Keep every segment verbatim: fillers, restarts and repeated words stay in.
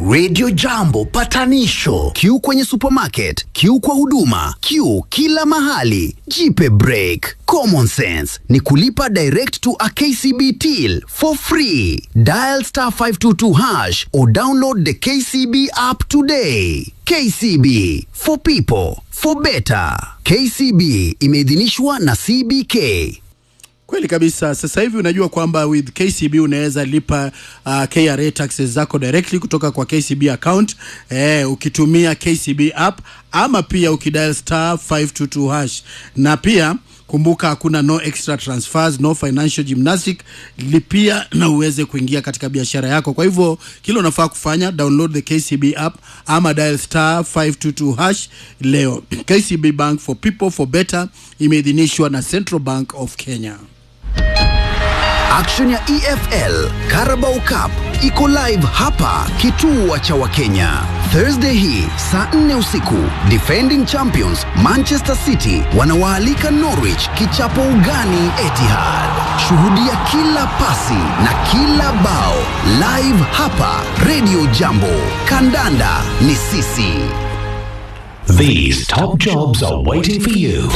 Radio Jambo patanisho. Q kwenye supermarket, Q kwa huduma, Q kila mahali. Jipe break. Common sense ni kulipa direct to a K C B till for free. Dial star five two two hash or download the K C B app today. K C B, for people, for better. K C B imeidhinishwa na C B K. Kweli kabisa. Sasa hivi unajua kwamba with K C B unaweza lipa uh, K R A taxes zako directly kutoka kwa K C B account eh, ukitumia K C B app ama pia ukidial star five two two hash. Na pia kumbuka hakuna no extra transfers, no financial gymnastic. Lipia na uweze kuingia katika biashara yako. Kwa hivyo kile unafaa kufanya, download the K C B app ama dial star five two two hash leo. K C B Bank, for people, for better, imeidhinishwa na Central Bank of Kenya. Action ya E F L Carabao Cup iko live hapa kituo cha Wakenya. Thursday hii saa nne usiku, defending champions Manchester City wanawaalika Norwich kichapo ugani Etihad. Shuhudia kila pasi na kila bao live hapa Radio Jambo. Kandanda ni sisi. These top jobs are waiting for you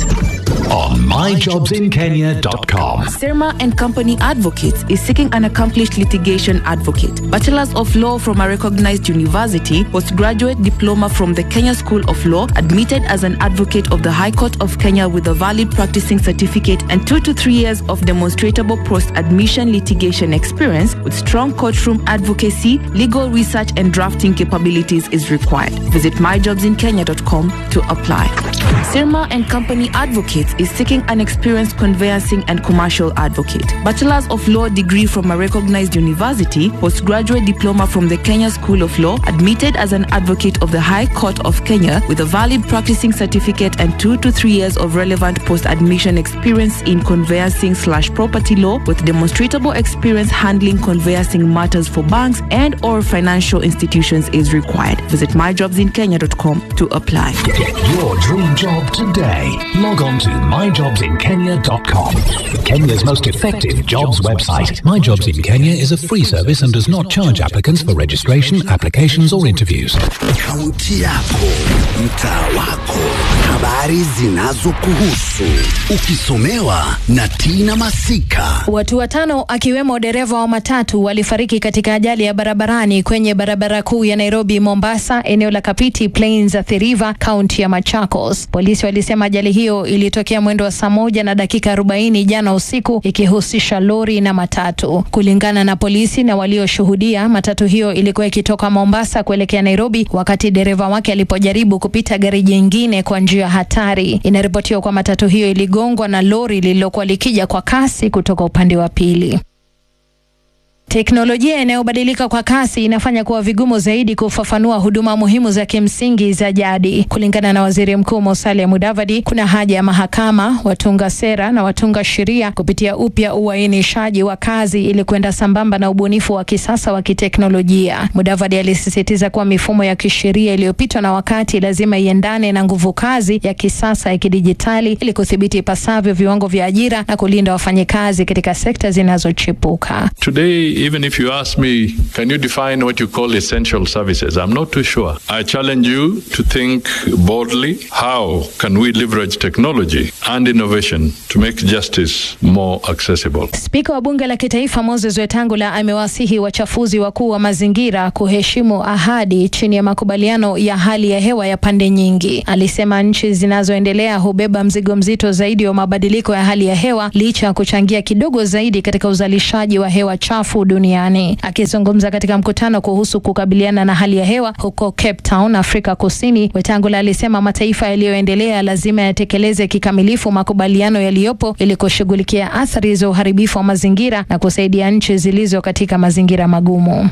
on my jobs in kenya dot com. Sirma and Company Advocates is seeking an accomplished litigation advocate, Bachelor's of Law from a recognized university, postgraduate diploma from the Kenya School of Law, admitted as an advocate of the High Court of Kenya with a valid practicing certificate and two to three years of demonstrable post-admission litigation experience with strong courtroom advocacy, legal research and drafting capabilities is required. Visit my jobs in kenya dot com to apply. Sirma and Company Advocates is seeking an experienced conveyancing and commercial advocate. Bachelor's of Law degree from a recognized university, postgraduate diploma from the Kenya School of Law, admitted as an advocate of the High Court of Kenya with a valid practicing certificate and two to three years of relevant post-admission experience in conveyancing slash property law with demonstrable experience handling conveyancing matters for banks and or financial institutions is required. Visit my jobs in kenya dot com to apply. Get your dream job today. Log on to my jobs in kenya dot com. Kenya's most effective jobs website. My Jobs in Kenya is a free service and does not charge applicants for registration, applications or interviews. Kaunti yako, mtaa wako, habari zinazokuhusu, ukisomewa na Tina Masika. Watu watano akiwemo dereva wa matatu walifariki katika ajali ya barabarani kwenye barabara kuu ya Nairobi Mombasa, eneo la Kapiti Plains, Athi River, kaunti ya Machakos. Polisi walisema ajali hiyo ilitokea mwendo wa saa moja na dakika arobaini jana usiku, ikihusisha lori na matatu. Kulingana na polisi na walioshuhudia, matatu hiyo ilikuwa ikitoka Mombasa kuelekea Nairobi wakati dereva wake alipojaribu kupita gari jingine kwa njia hatari. Inaripotiwa kwa matatu hiyo iligongwa na lori lililokuwa likija kwa kasi kutoka upande wa pili. Teknolojia inayobadilika kwa kasi inafanya kuwa vigumu zaidi kufafanua huduma muhimu za kimsingi za jadi. Kulingana na Waziri Mkuu Musalia Mudavadi, kuna haja ya mahakama, watunga sera na watunga sheria kupitia upya uainishaji wa kazi ili kwenda sambamba na ubunifu wa kisasa wa kiteknolojia. Mudavadi alisisitiza kuwa mifumo ya kisheria iliyopitwa na wakati lazima iendane na nguvu kazi ya kisasa ya kidijitali ili kudhibiti ipasavyo viwango vya ajira na kulinda wafanyikazi katika sekta zinazochipuka. Today, even if you ask me, can you define what you call essential services? I'm not too sure. I challenge you to think boldly. How can we leverage technology and innovation to make justice more accessible? Spika wa Bunge la Kitaifa Moses Wetangula amewasihi wachafuzi wakuu wa mazingira kuheshimu ahadi chini ya makubaliano ya hali ya hewa ya pande nyingi. Alisema nchi zinazoendelea hubeba mzigo mzito zaidi wa mabadiliko ya hali ya hewa licha ya kuchangia kidogo zaidi katika uzalishaji wa hewa chafu duniani. Akizungumza katika mkutano kuhusu kukabiliana na hali ya hewa huko Cape Town, Afrika Kusini, Wetangula alisema mataifa yaliyoendelea lazima yatekeleze kikamilifu makubaliano yaliyopo ili kushughulikia athari za uharibifu wa mazingira na kusaidia nchi zilizo katika mazingira magumu.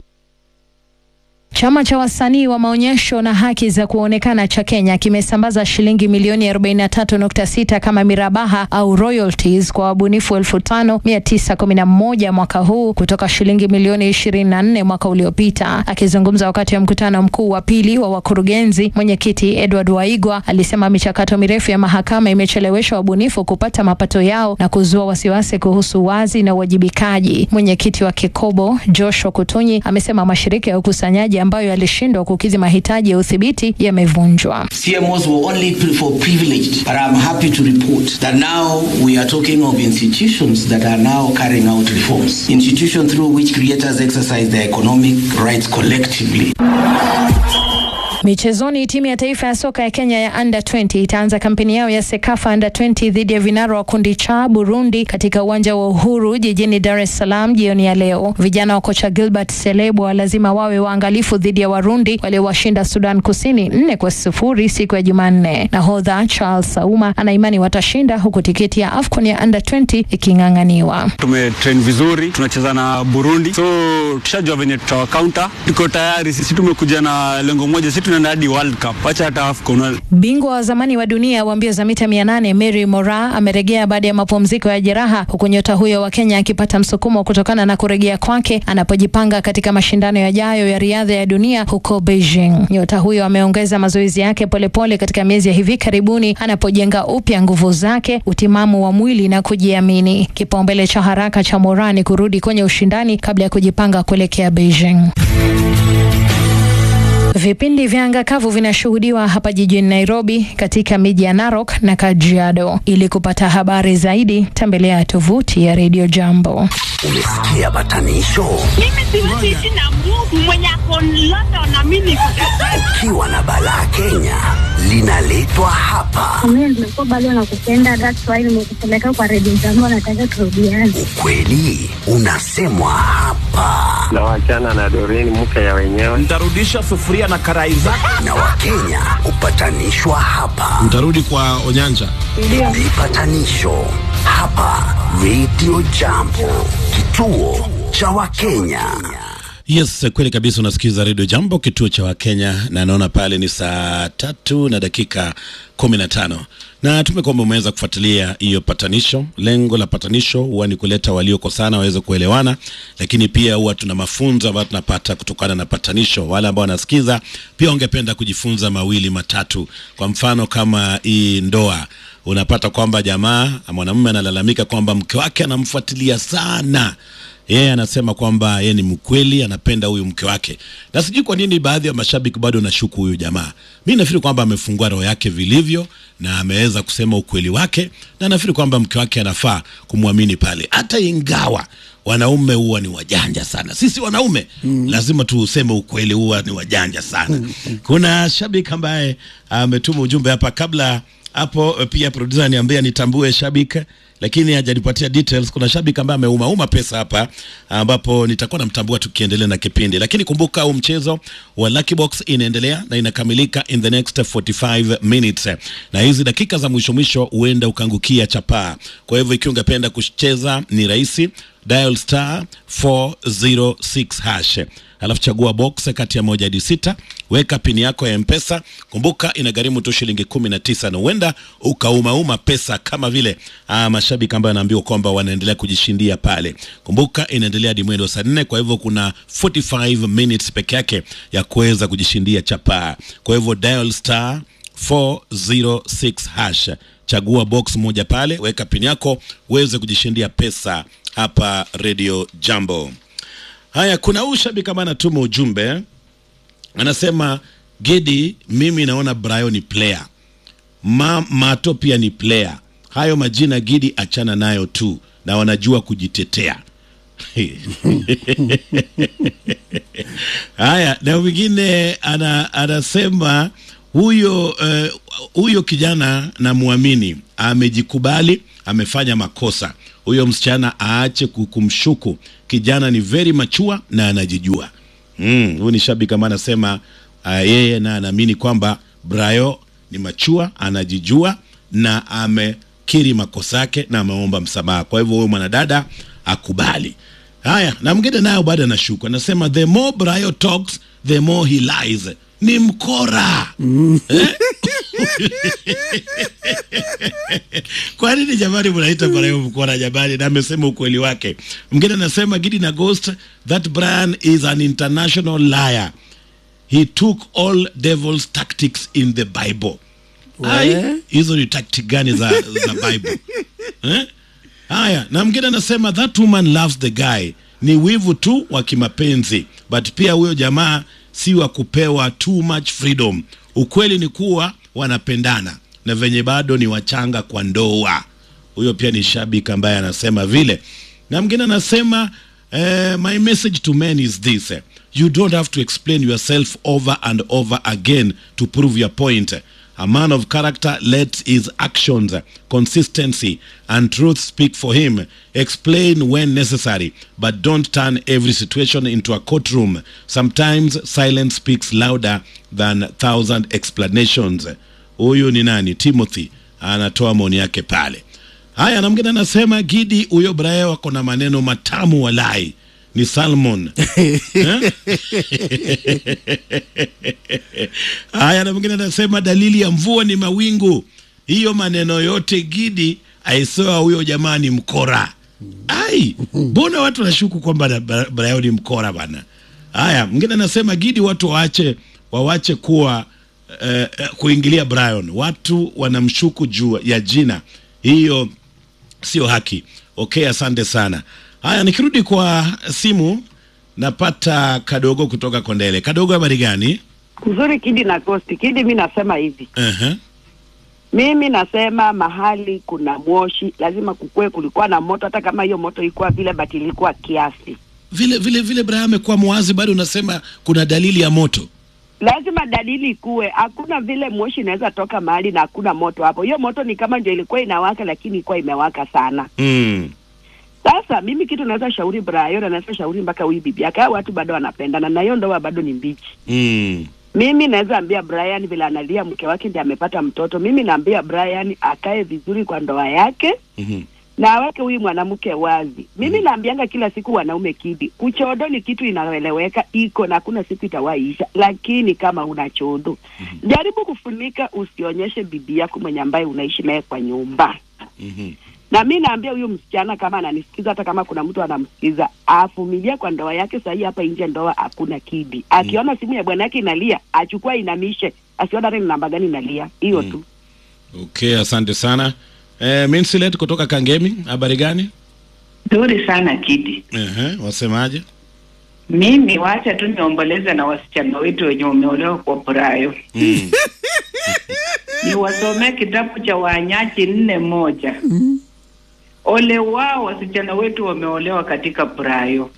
Chama cha wasanii wa maonyesho na haki za kuonekana cha Kenya kimesambaza shilingi milioni arobaini na tatu nukta sita kama mirabaha au royalties kwa wabunifu elfu tano mia tisa kumi na moja mwaka huu kutoka shilingi milioni ishirini na nne mwaka uliopita. Akizungumza wakati wa mkutano mkuu wa pili wa wakurugenzi, mwenyekiti Edward Waigwa alisema michakato mirefu ya mahakama imechelewesha wabunifu kupata mapato yao na kuzua wasiwasi kuhusu wazi na uwajibikaji. Mwenyekiti wa Kikobo Joshua Kutunyi amesema mashirika ya ukusanyaji ambayo alishindwa kukidhi mahitaji ya udhibiti yamevunjwa. C M Os were only for privileged, but I'm happy to report that now we are talking of institutions that are now carrying out reforms. Institutions through which creators exercise their economic rights collectively. Michezoni, timu ya taifa ya soka ya Kenya ya under twenty itaanza kampeni yao ya Sekafa under twenty dhidi ya vinara wa kundi cha Burundi katika uwanja wa Uhuru jijini Dar es Salaam jioni ya leo. Vijana wa kocha Gilbert Selebo lazima wawe waangalifu dhidi ya Warundi waliowashinda Sudan Kusini nne kwa sifuri siku ya Jumanne. Nahodha Charles Sauma ana imani watashinda, huku tiketi ya AFCON ya under twenty iking'ang'aniwa. Tumetrain vizuri, tunacheza na Burundi, so tushajua venye tutawa counter. Tuko tayari, sisi tumekuja na lengo moja, sisi tunaenda hadi World Cup, acha hata AFCON. Bingwa wa zamani wa dunia wa mbio za mita mia nane Mary Moraa amerejea baada ya mapumziko ya jeraha, huku nyota huyo wa Kenya akipata msukumo kutokana na kurejea kwake anapojipanga katika mashindano yajayo ya riadha ya dunia huko Beijing. Nyota huyo ameongeza mazoezi yake polepole katika miezi ya hivi karibuni anapojenga upya nguvu zake, utimamu wa mwili na kujiamini. Kipaumbele cha haraka cha Moraa ni kurudi kwenye ushindani kabla ya kujipanga kuelekea Beijing. Vipindi vya anga kavu vinashuhudiwa hapa jijini Nairobi, katika miji ya Narok na Kajiado. Ili kupata habari zaidi, tembelea tovuti ya Radio Jambo. Umesikia batanisho? Mimi siwezi ishi na Mungu mwenye ako London na mimi kutaka. Ukiwa na balaa Kenya, linaletwa hapa. Mimi nimekuwa bado nakupenda, that's why nimekupeleka kwa Radio Jambo, nataka turudiane. Ukweli unasemwa hapa. Na wachana na Doreen, mke ya wenyewe. Nitarudisha sufuria na karai zake. Na Wakenya upatanishwa hapa. Mtarudi kwa Onyanja. Ndio. Vipatanisho hapa Radio Jambo, kituo cha Wakenya. Yes, kweli kabisa, unasikiza Radio Jambo, kituo cha Wakenya, na naona pale ni saa tatu na dakika kumi na tano. Na tumekwamba umeweza kufuatilia hiyo patanisho. Lengo la patanisho huwa ni kuleta waliokosana waweze kuelewana, lakini pia huwa tuna mafunzo ambayo tunapata kutokana na patanisho. Wale ambao wanasikiza pia ungependa kujifunza mawili matatu. Kwa mfano kama hii ndoa, unapata kwamba jamaa mwanamume analalamika kwamba mke wake anamfuatilia sana. Yeye anasema kwamba yeye ni mkweli, anapenda huyu mke wake. Na sijui kwa nini baadhi ya mashabiki bado nashuku huyu jamaa. Mimi nafikiri kwamba amefungua roho yake vilivyo na ameweza kusema ukweli wake, na nafikiri kwamba mke wake anafaa kumwamini pale. Hata ingawa wanaume huwa ni wajanja sana. Sisi wanaume mm. lazima tuseme ukweli, huwa ni wajanja sana. Mm. Kuna shabiki ambaye ametuma ujumbe hapa, kabla hapo pia producer niambia nitambue shabiki, lakini hajanipatia details. Kuna shabiki ambaye ameuma uma pesa hapa, ambapo nitakuwa namtambua tukiendelea na kipindi. Lakini kumbuka huu mchezo wa Lucky Box inaendelea na inakamilika in the next forty-five minutes. Na hizi dakika za mwisho mwisho huenda ukangukia chapaa. Kwa hivyo ikiwa ungependa kucheza ni rahisi, dial star four oh six hash. Alafu chagua box kati ya moja hadi sita, weka pini yako ya M-Pesa. Kumbuka inagharimu tu shilingi kumi na tisa, na huenda ukauma uma pesa kama vile ah, mashabiki ambao wanaambiwa kwamba wanaendelea kujishindia pale. Kumbuka inaendelea hadi mwendo saa nne, kwa hivyo kuna forty-five minutes peke yake ya kuweza kujishindia chapaa. Kwa hivyo dial star four oh six hash, chagua box moja pale, weka pini yako uweze kujishindia pesa hapa Radio Jambo. Haya, kuna ushabi kama anatuma ujumbe, anasema Gedi, mimi naona Brian ni player, Ma, Mato pia ni player. Hayo majina Gedi achana nayo tu, na wanajua kujitetea. Haya, na mwingine ana, anasema huyo uh, huyo kijana na muamini amejikubali, amefanya makosa. Huyo msichana aache kumshuku. Kijana ni very mature na anajijua. Mm, huyu ni shabiki kama anasema uh, yeye na anaamini kwamba Brayo ni mature, anajijua na amekiri makosa yake na ameomba msamaha. Kwa hivyo huyo mwanadada akubali. Haya, na mwingine nayo baada anashuku, anasema the more Brayo talks the more he lies. Ni mkora. Mm. Eh? Kwa nini jamani mnaita Brayo mkora jamani? Na amesema ukweli wake. Mwingine anasema Gidi na Ghost, that Brian is an international liar. He took all devil's tactics in the Bible. Ai, hizo ni tactic gani za, za Bible? Eh? Haya, na mwingine anasema that woman loves the guy. Ni wivu tu wa kimapenzi. But pia huyo jamaa si wa kupewa too much freedom. Ukweli ni kuwa wanapendana na venye bado ni wachanga kwa ndoa. Huyo pia ni shabiki ambaye anasema vile. Na mwingine anasema uh, my message to men is this: you don't have to explain yourself over and over again to prove your point. A man of character let his actions, consistency and truth speak for him. Explain when necessary, but don't turn every situation into a courtroom. Sometimes silence speaks louder than thousand explanations. Huyu ni nani? Timothy anatoa maoni yake pale. Haya, na mwingine anasema Gidi, huyo Brayo wako na maneno matamu walai. Ni Salmon. Haya, na mwingine anasema dalili ya mvua ni mawingu. Hiyo maneno yote Gidi aisoa huyo jamani mkora. Ai, mbona watu wanashuku kwamba Brayo ni mkora bana? Haya, mwingine anasema Gidi, watu waache wawache kuwa uh, kuingilia Brian. Watu wanamshuku juu ya jina. Hiyo sio haki. Okay, asante sana. Haya, nikirudi kwa simu napata Kadogo kutoka Kondele. Kadogo, habari gani? Nzuri Kidi na Kosti. Kidi, mimi nasema hivi. Uh-huh. Mimi nasema mahali kuna moshi lazima kukue kulikuwa na moto, hata kama hiyo moto ilikuwa vile but ilikuwa kiasi. Vile vile vile Brian amekuwa muwazi, bado unasema kuna dalili ya moto. Lazima dalili kuwe. Hakuna vile moshi inaweza toka mahali na hakuna moto hapo. Hiyo moto ni kama ndio ilikuwa inawaka lakini ilikuwa imewaka sana. Mm. Sasa mimi kitu naweza shauri Brian, na naweza shauri mpaka huyu bibi yake, watu bado wanapendana na hiyo ndoa bado ni mbichi. Mm. Mimi naweza ambia Brian vile analia mke wake ndiye amepata mtoto. Mimi naambia Brian akae vizuri kwa ndoa yake. Mhm. Na aweke huyu mwanamke wazi. Mimi mm. naambianga kila siku wanaume Kidi, kuchodo ni kitu inaeleweka, iko na kuna siku itawaisha, lakini kama una chodo, mm-hmm. jaribu kufunika, usionyeshe bibi yako mwenye ambaye unaishi naye kwa nyumba. Mhm. Na mimi naambia huyu msichana kama ananisikiza, hata kama kuna mtu anamsikiza, afumilia kwa ndoa yake. Sasa hapa nje ndoa hakuna Kidi. Akiona mm. simu ya bwana yake inalia, achukua inamishe, asiona ni namba gani inalia. Hiyo mm. tu. Okay, asante sana. Eh, Minsilet kutoka Kangemi, habari gani? Nzuri sana Kidi. Eh, uh-huh. Wasemaje? Mimi wacha tu niomboleze na wasichana wetu wenye wameolewa kwa Brayo. Mm. Ni wasome kitabu cha Wanyachi nne moja. Mm. Ole wao wasichana wetu wameolewa katika Brayo.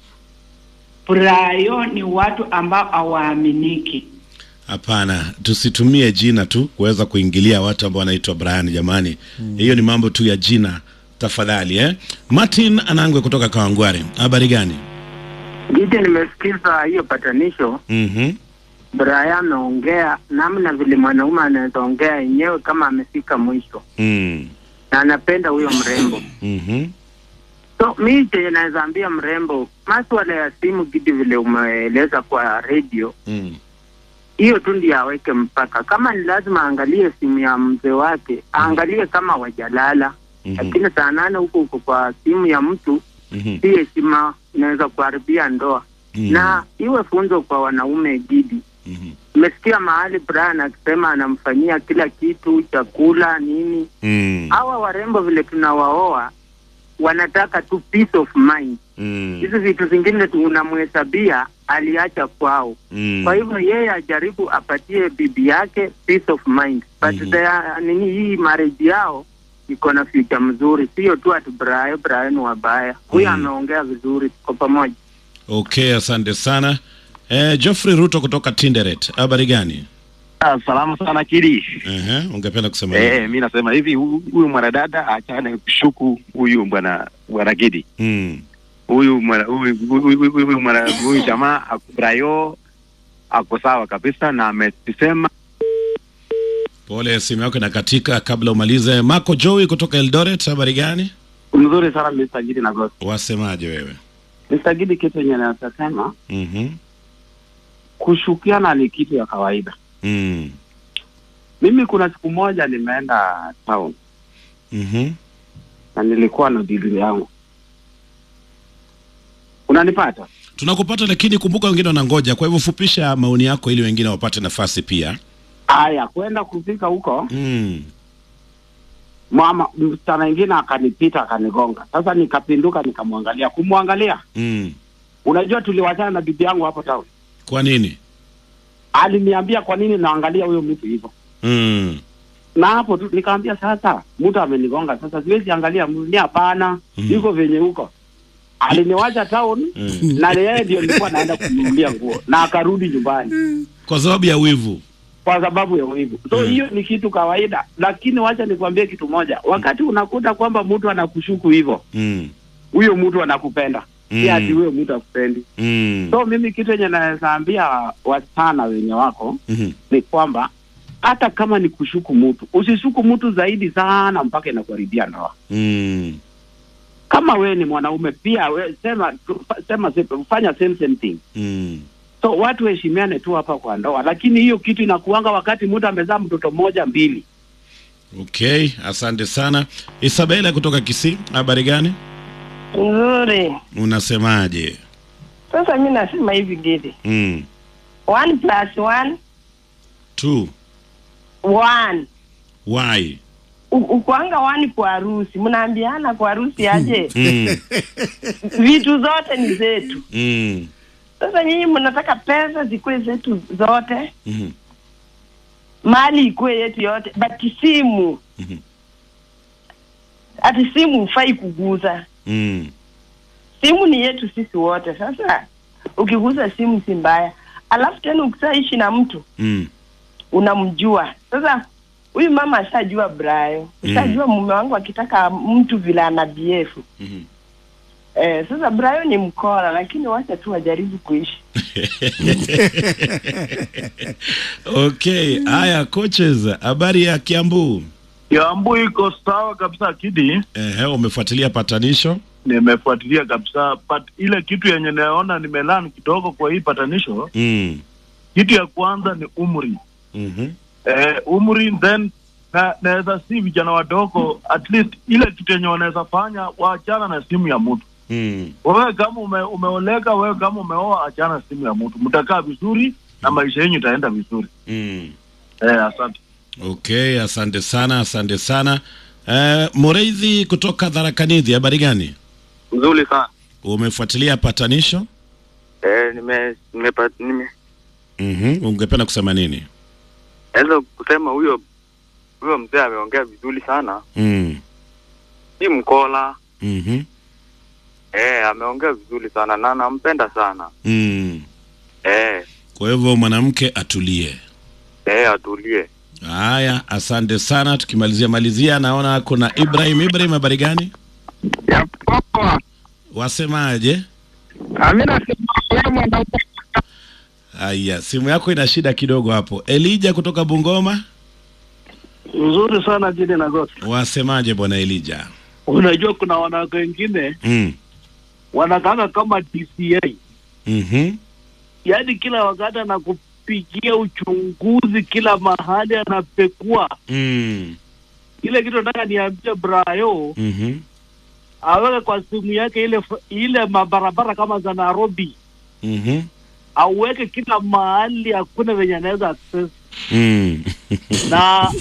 Brayo ni watu ambao hawaaminiki. Hapana, tusitumie jina tu kuweza kuingilia watu ambao wanaitwa Brian jamani. Mm. Hiyo ni mambo tu ya jina, tafadhali eh. Martin Anangwe kutoka Kawangware, habari gani? Gidi, nimesikiza hiyo patanisho. Mhm. Brian anaongea namna vile mwanaume anaweza ongea yenyewe kama amefika mwisho. Mm. Na anapenda huyo mrembo. Mhm. So mimi je naweza ambia mrembo, masuala ya simu Gidi vile umeeleza kwa radio. Mm. Hiyo tu ndio aweke mpaka. Kama ni lazima angalie simu ya mzee wake, angalie kama wajalala. Mm-hmm. Lakini saa nane huko huko kwa simu ya mtu, mm-hmm. si heshima, inaweza kuharibia ndoa. Mm-hmm. Na iwe funzo kwa wanaume Gidi. Mm-hmm. Umesikia mahali Brian akisema anamfanyia kila kitu, chakula, nini. Mm. Hawa warembo vile tunawaoa, wanataka tu peace of mind. Mm. Hizi vitu zingine tunamhesabia aliacha kwao. Mm. Kwa hivyo yeye ajaribu apatie bibi yake peace of mind. But mm-hmm. the, nini hii marriage yao iko na future mzuri. Sio tu ati Brian Brian wabaya. Huyu mm. ameongea vizuri kwa pamoja. Okay, asante sana. Eh, Geoffrey Ruto kutoka Tinderet, habari gani? Ah, salama sana Kidi. Eh, uh-huh. Ungependa kusema nini? Eh, mimi nasema hivi, huyu mwanadada achane kushuku huyu bwana bwana Kidi. Mm. Huyu mwana huyu huyu mwana huyu jamaa Brayo ako sawa kabisa na amesema. Pole, simu yako inakatika kabla umalize. Marco Joey kutoka Eldoret, habari gani? Mzuri sana Mister Gidi na Ghost. Wasemaje wewe? Mister Gidi, kitu yenye nasema, Mhm. kushukiana ni kitu ya kawaida. Mm. Mimi kuna siku moja nimeenda town. Mhm. Na nilikuwa na bibi yangu. Unanipata? Tunakupata, lakini kumbuka wengine wanangoja. Kwa hivyo fupisha maoni yako ili wengine wapate nafasi pia. Aya, kwenda kufika huko. Mm. Mama msichana mwingine akanipita akanigonga. Sasa nikapinduka nikamwangalia. Kumwangalia. Mm. Unajua tuliwachana na bibi yangu hapo town. Kwa nini? Aliniambia kwa nini naangalia huyo mtu hivyo. Mm. Na hapo tu nikamwambia sasa mtu amenigonga sasa siwezi angalia mtu hapana mm. yuko venye huko. Aliniwacha town mm. na yeye ndio nilikuwa naenda kununulia nguo na akarudi nyumbani. Kwa sababu ya wivu. Kwa sababu ya wivu. So hiyo mm. ni kitu kawaida, lakini wacha nikwambie kitu moja. Wakati unakuta kwamba mtu anakushuku hivyo. Mm. Huyo mtu anakupenda. Mm. Si ati huyo mtu akupendi. Mm. So mimi kitu yenye naweza ambia wasichana wenye wako mm-hmm. ni kwamba hata kama ni kushuku mtu, usishuku mtu zaidi sana mpaka inakuharibia ndoa. Mm. Kama we ni mwanaume pia we, sema sema fanya same same thing. Mm. So watu heshimiane tu hapa kwa ndoa, lakini hiyo kitu inakuanga wakati mtu amezaa mtoto mmoja mbili. Okay, asante sana. Isabella kutoka Kisii, habari gani? Nzuri. Unasemaje? Sasa mimi nasema hivi Gidi. Mm. one plus one two. one. Why? Ukuanga wani kwa harusi, mnaambiana kwa harusi aje? Mm. Vitu zote ni zetu. Mm. Sasa nyinyi mnataka pesa zikuwe zetu zote. Mhm. Mali ikuwe yetu yote, but simu. Mhm. Ati simu hufai kuguza. Mm. Simu ni yetu sisi wote. Sasa ukiguza simu si mbaya. Alafu tena ukisaishi na mtu. Mm. Unamjua. Sasa huyu mama ashajua Brayo. Ashajua mm. mume wangu akitaka mtu vile ana B F. Mhm. Eh, sasa Brayo ni mkora lakini wacha tu wajaribu kuishi. Okay, haya coaches, habari ya Kiambu? Kiambu iko sawa kabisa Kidi. Eh, umefuatilia patanisho? Nimefuatilia kabisa, but ile kitu yenye naona nimelani kidogo kwa hii patanisho. Mm. Kitu ya kwanza ni umri. Mhm. Eh, umri then na naweza si vijana wadogo at least ile kitu yenye wanaweza fanya waachana na simu ya mtu. Mm. Wewe kama ume, umeoleka, wewe kama umeoa, achana simu ya mtu. Mtakaa vizuri mm. na maisha yenu itaenda vizuri. Mm. Eh, asante. Okay, asante sana, asante sana. Eh, Moreithi kutoka Tharaka-Nithi, habari gani? Nzuri sana. Umefuatilia patanisho? Eh, nime nime nime. Mhm, ungependa kusema nini? Hello, kusema huyo huyo mzee ameongea vizuri sana. Mm. Si mkola. Mhm. Eh, ameongea vizuri sana na nampenda sana. Mm. Eh. Kwa hivyo mwanamke atulie. Eh, atulie. Haya, asante sana. Tukimalizia malizia naona kuna Ibrahim. Ibrahim, habari gani? Ya poa. Wasemaje? Amina sema. Aya, simu yako ina shida kidogo hapo. Elijah kutoka Bungoma. Nzuri sana jini na gote. Wasemaje bwana Elijah? Unajua kuna wanawake wengine mm. wanakanga kama D C A. Mhm. Yaani kila wakati anakupigia uchunguzi kila mahali anapekua. Mm. Ile kitu nataka niambie Brayo. Mhm. Aweke kwa simu yake ile ile mabarabara kama za Nairobi. Mhm. Aweke kila mahali hakuna venye anaweza access. Mm. Na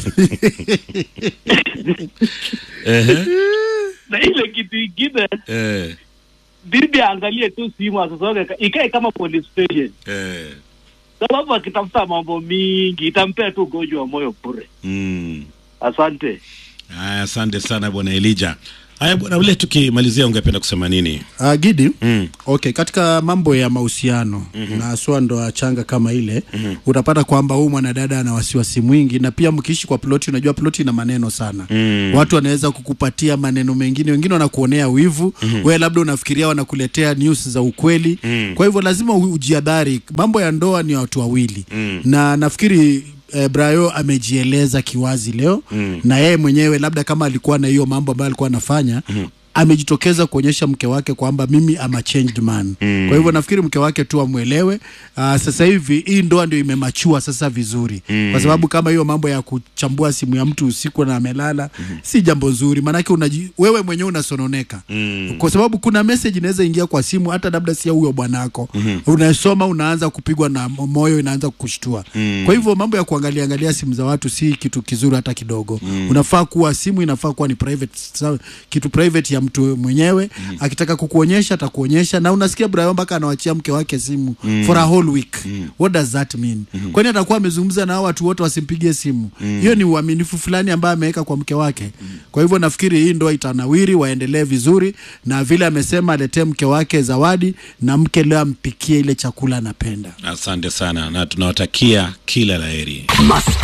eh na ile kitu kingine eh bibi angalie tu simu asosoke ikae kama police station. Eh. Sababu akitafuta mambo mingi itampea tu ugonjwa wa moyo bure. Mm. Asante. Haya, asante sana bwana Elijah. Haya bwana, ule tukimalizia ungependa kusema nini? Uh, Gidi, mm. okay, katika mambo ya mahusiano mm-hmm. na aswa ndo changa kama ile mm-hmm. utapata kwamba huyu mwanadada ana wasiwasi mwingi, na pia mkiishi kwa ploti, unajua ploti ina maneno sana. Mm. Watu wanaweza kukupatia maneno mengine, wengine wanakuonea wivu, mm-hmm. wewe labda unafikiria wanakuletea news za ukweli. Mm. Kwa hivyo lazima ujiadhari. Mambo ya ndoa ni watu wawili. Mm. Na nafikiri Eh, Brayo amejieleza kiwazi leo mm. na yeye mwenyewe labda kama alikuwa na hiyo mambo ambayo alikuwa anafanya mm. amejitokeza kuonyesha mke wake kwamba mimi am a changed man. Mm. Kwa hivyo nafikiri mke wake tu amuelewe. Uh, sasa hivi hii ndoa ndio imemachua sasa vizuri. Mm. Kwa sababu kama hiyo mambo ya kuchambua simu ya mtu usiku na amelala mm. si jambo nzuri. Maana unaji wewe mwenyewe unasononeka. Mm. Kwa sababu kuna message inaweza ingia kwa simu hata labda si huyo bwanako. Mm. Unasoma unaanza kupigwa na moyo inaanza kukushtua. Mm. Kwa hivyo mambo ya kuangalia angalia simu za watu si kitu kizuri hata kidogo. Mm. Unafaa kuwa simu inafaa kuwa ni private kitu private ya mtu mtu mwenyewe. Mm. Akitaka kukuonyesha atakuonyesha, na unasikia Brayo mpaka anawachia mke wake simu mm. for a whole week. Mm. What does that mean? Mm. Kwani atakuwa amezungumza na watu wote wasimpigie simu? Hiyo mm. ni uaminifu fulani ambaye ameweka kwa mke wake. Mm. Kwa hivyo nafikiri hii ndoa itanawiri, waendelee vizuri, na vile amesema aletee mke wake zawadi, na mke leo ampikie ile chakula anapenda. Asante sana na tunawatakia kila laheri.